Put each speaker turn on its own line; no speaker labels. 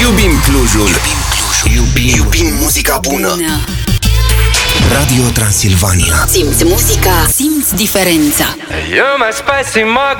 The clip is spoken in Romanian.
Iubim Clujul. Iubim muzica bună. Radio Transilvania.
Simți muzica, simți diferența.
You're my spicy